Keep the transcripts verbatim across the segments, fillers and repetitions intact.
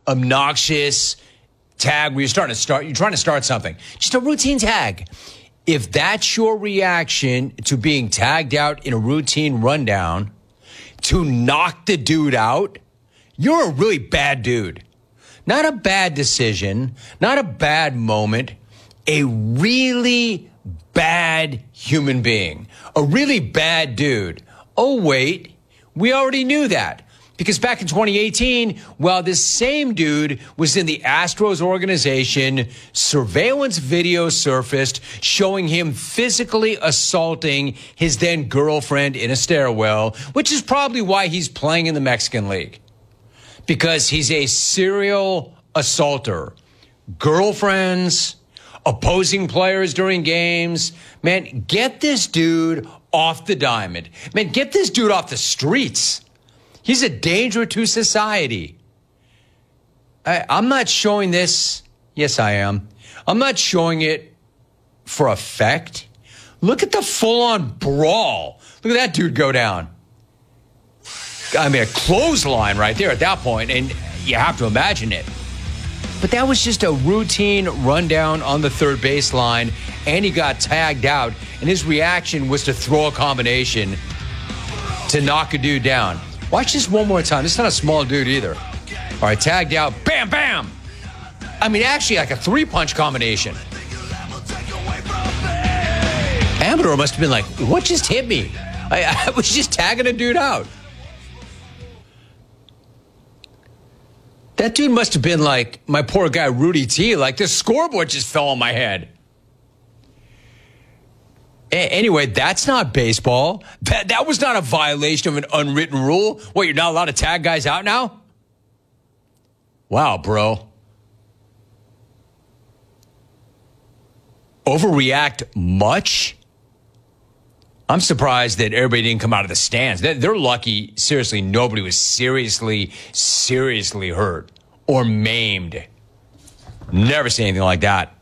obnoxious tag where you're starting to start, you're trying to start something. Just a routine tag. If that's your reaction to being tagged out in a routine rundown to knock the dude out, you're a really bad dude. Not a bad decision, not a bad moment, a really bad human being, a really bad dude. Oh, wait, we already knew that. Because back in twenty eighteen, while this same dude was in the Astros organization, surveillance video surfaced showing him physically assaulting his then girlfriend in a stairwell, which is probably why he's playing in the Mexican League. Because he's a serial assaulter. Girlfriends, opposing players during games. Man, get this dude off the diamond. Man, get this dude off the streets. He's a danger to society. I, I'm not showing this. Yes, I am. I'm not showing it for effect. Look at the full-on brawl. Look at that dude go down. I mean, a clothesline right there at that point, and you have to imagine it. But that was just a routine rundown on the third baseline, and he got tagged out, and his reaction was to throw a combination to knock a dude down. Watch this one more time. This is not a small dude either. All right, tagged out. Bam, bam. I mean, actually like a three-punch combination. Amador must have been like, what just hit me? I, I was just tagging a dude out. That dude must have been like, my poor guy Rudy T, like the scoreboard just fell on my head. Anyway, that's not baseball. That, that was not a violation of an unwritten rule. What, you're not allowed to tag guys out now? Wow, bro. Overreact much? I'm surprised that everybody didn't come out of the stands. They're, they're lucky, seriously, nobody was seriously, seriously hurt or maimed. Never seen anything like that.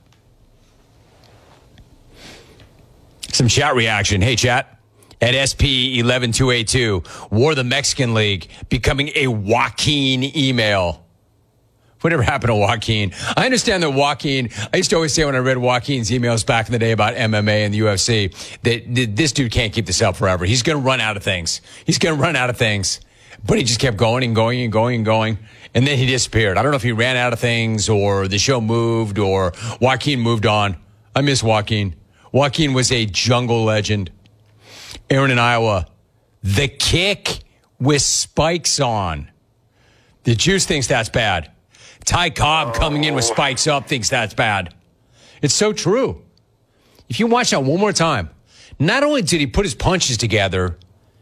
Some chat reaction. Hey, chat. At S P eleven two eighty-two, War of the Mexican League becoming a Joaquin email. Whatever happened to Joaquin? I understand that Joaquin, I used to always say when I read Joaquin's emails back in the day about M M A and the U F C, that this dude can't keep this up forever. He's going to run out of things. He's going to run out of things. But he just kept going and going and going and going. And then he disappeared. I don't know if he ran out of things or the show moved or Joaquin moved on. I miss Joaquin. Joaquin was a jungle legend. Aaron in Iowa, the kick with spikes on. The Juice thinks that's bad. Ty Cobb coming in with spikes up thinks that's bad. It's so true. If you watch that one more time, not only did he put his punches together,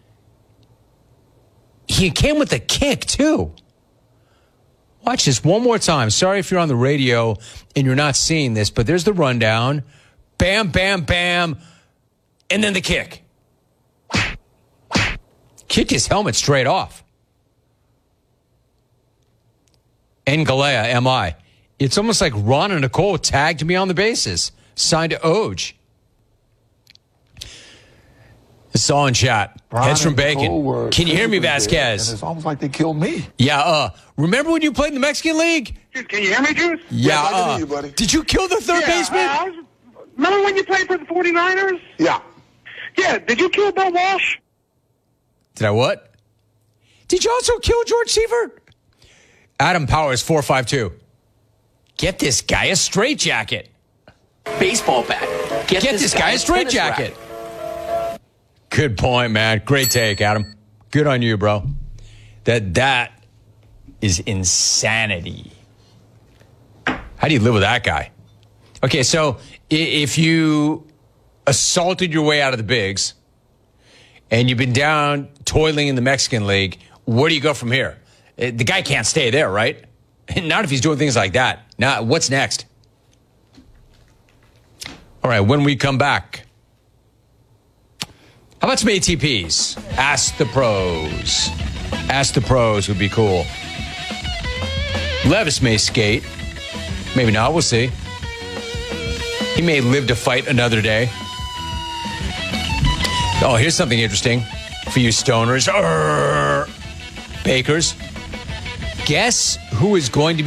he came with a kick too. Watch this one more time. Sorry if you're on the radio and you're not seeing this, but there's the rundown. Bam, bam, bam. And then the kick. Kicked his helmet straight off. And Galea, M I. It's almost like Ron and Nicole tagged me on the bases. Signed to Oj. It's all in chat. Heads from Bacon. Can you hear me, Vasquez? It's almost like they killed me. Yeah, uh, remember when you played in the Mexican League? Dude, can you hear me, Juice? Yeah, Yes, I can uh, hear you, buddy. did you kill the third Yeah, baseman? uh, I was, remember when you played for the forty-niners? Yeah. Yeah, did you kill Bill Walsh? Did I what? Did you also kill George Seifert? Adam Powers, four five two. Get this guy a straitjacket. Baseball bat. Get, Get this, this guy a straitjacket. Good point, man. Great take, Adam. Good on you, bro. That that is insanity. How do you live with that guy? Okay, so if you assaulted your way out of the bigs and you've been down toiling in the Mexican League, where do you go from here? The guy can't stay there, right? Not if he's doing things like that. Now, what's next? All right, when we come back, how about some A T Ps? Ask the pros. Ask the pros would be cool. Levis may skate. Maybe not. We'll see. He may live to fight another day. Oh, here's something interesting for you stoners. Arrgh. Bakers. Guess who is going to be